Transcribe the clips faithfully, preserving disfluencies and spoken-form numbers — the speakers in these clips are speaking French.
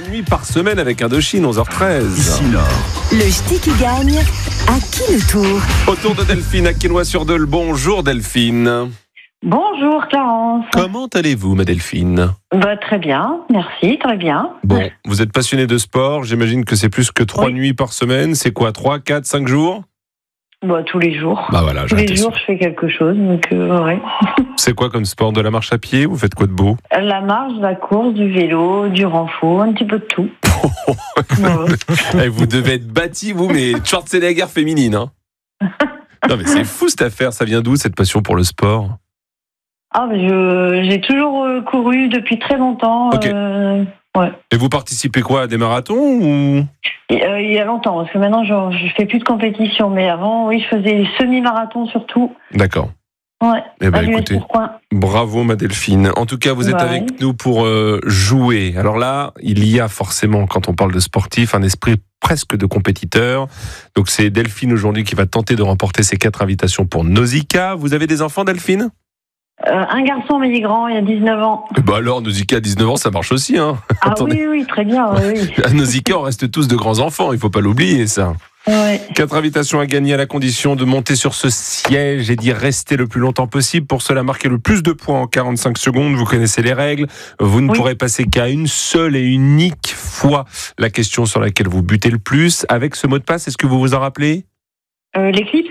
nuits par semaine avec Indochine, onze heures treize. Ici Nord. Le ch'ti qui gagne, à qui le tour? Autour de Delphine à Quesnoy-sur-Dole. Bonjour Delphine. Bonjour Clarence. Comment allez-vous ma Delphine? Bah, très bien, merci, très bien. Bon, vous êtes passionnée de sport, j'imagine que c'est plus que trois Oui. nuits par semaine. C'est quoi, trois, quatre, cinq jours? Bah, tous les jours. Bah voilà, tous j'ai les été jours, sûr. je fais quelque chose. Donc, euh, ouais. C'est quoi comme sport? De la marche à pied? Vous faites quoi de beau? La marche, la course, du vélo, du renfort, un petit peu de tout. Ouais. Eh, vous devez être bâti, vous, mais Schwarzenegger féminine. Hein. Non mais c'est fou cette affaire, ça vient d'où cette passion pour le sport? Ah, mais je, j'ai toujours euh, couru depuis très longtemps. Ok. euh, ouais. Et vous participez quoi, à des marathons ou... Et, euh, il y a longtemps, parce que maintenant, je, je fais plus de compétition. Mais avant, oui, je faisais des semi-marathons surtout. D'accord. Ouais. Eh ben, à l'U S écoutez. Tourcoing. Bravo ma Delphine. En tout cas, vous êtes Ouais. avec nous pour euh, jouer. Alors là, il y a forcément, quand on parle de sportif, un esprit presque de compétiteur. Donc c'est Delphine aujourd'hui qui va tenter de remporter ces quatre invitations pour Nausicaa. Vous avez des enfants, Delphine? Euh, un garçon, mais il est grand, il a dix-neuf ans. Eh ben alors, Nausicaa à dix-neuf ans, ça marche aussi. Hein. Ah Attendez. oui, oui, très bien. Oui, oui. À Nausicaa, on reste tous de grands enfants, il faut pas l'oublier ça. Ouais. Quatre invitations à gagner à la condition de monter sur ce siège et d'y rester le plus longtemps possible. Pour cela, marquer le plus de points en quarante-cinq secondes. Vous connaissez les règles. Vous ne Oui. pourrez passer qu'à une seule et unique fois la question sur laquelle vous butez le plus. Avec ce mot de passe, est-ce que vous vous en rappelez? Euh, L'éclipse.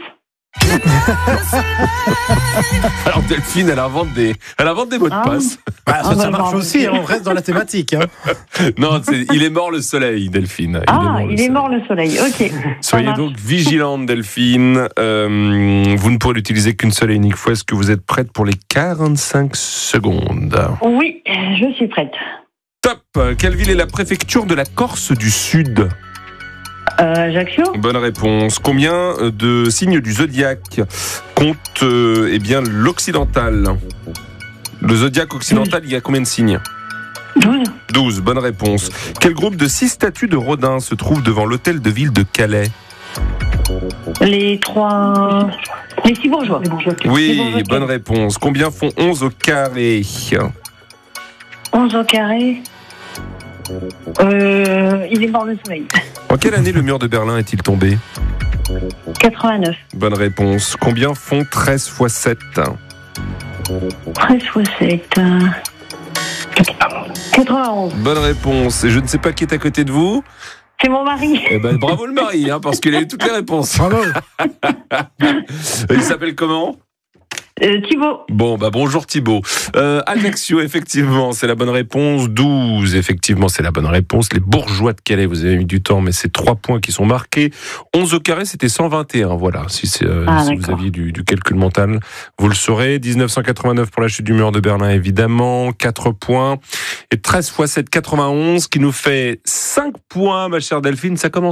Alors Delphine, elle invente des, elle invente des mots de Ah. passe. Ah, ça, Ah, ça bah, marche non. aussi, hein, on reste dans la thématique. Hein. Non, c'est, il est mort le soleil, Delphine. Ah, il est soleil. mort le soleil. Ok. Soyez marche. donc vigilante, Delphine. Euh, vous ne pourrez l'utiliser qu'une seule et unique fois. Est-ce que vous êtes prête pour les quarante-cinq secondes? Oui, je suis prête. Top. Quelle ville est la préfecture de la Corse du Sud? Euh, Ajaccio. Bonne réponse. Combien de signes du zodiaque compte euh, eh bien, l'occidental? Le zodiaque occidental, il y a combien de signes? douze. douze. Bonne réponse. Quel groupe de six statues de Rodin se trouve devant l'hôtel de ville de Calais? Les trois. Les six bourgeois. Les bourgeois. Les Oui, bourgeois. bonne réponse. Combien font onze au carré? onze au carré. Euh, il est mort le soleil. En quelle année le mur de Berlin est-il tombé? quatre-vingt-neuf. Bonne réponse. Combien font treize fois sept? treize fois sept. quatre-vingt-onze. Bonne réponse. Et je ne sais pas qui est à côté de vous. C'est mon mari. Eh ben, bravo le mari, hein, parce qu'il a eu toutes les réponses. Bravo. Il s'appelle comment? Euh, Thibaut. Bon, bah bonjour Thibaut. Euh, Ajaccio, effectivement, c'est la bonne réponse. douze, effectivement, c'est la bonne réponse. Les bourgeois de Calais, vous avez mis du temps, mais c'est trois points qui sont marqués. onze au carré, c'était cent vingt et un. Voilà, si, c'est, euh, Ah, si vous d'accord. aviez du, du calcul mental, vous le saurez. dix-neuf cent quatre-vingt-neuf pour la chute du mur de Berlin, évidemment. quatre points. Et treize fois sept, quatre-vingt-onze, qui nous fait cinq points, ma chère Delphine. Ça commence